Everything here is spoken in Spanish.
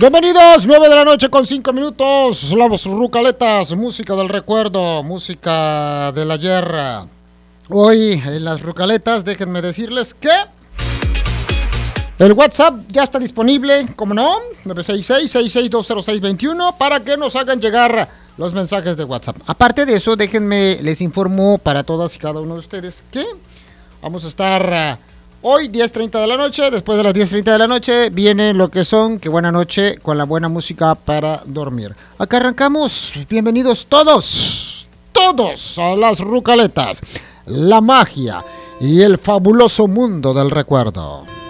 Bienvenidos, 9 de la noche con 5 minutos. Las Rucaletas, música del recuerdo, música del ayer. Hoy en las Rucaletas, déjenme decirles que el WhatsApp ya está disponible, como no, 966-6620621, para que nos hagan llegar los mensajes de WhatsApp. Aparte de eso, les informo para todas y cada uno de ustedes que vamos a estar hoy 10:30 de la noche. Después de las 10:30 de la noche viene lo que son, que buena noche, con la buena música para dormir. Acá arrancamos, bienvenidos todos a las Rucaletas, la magia y el fabuloso mundo del recuerdo.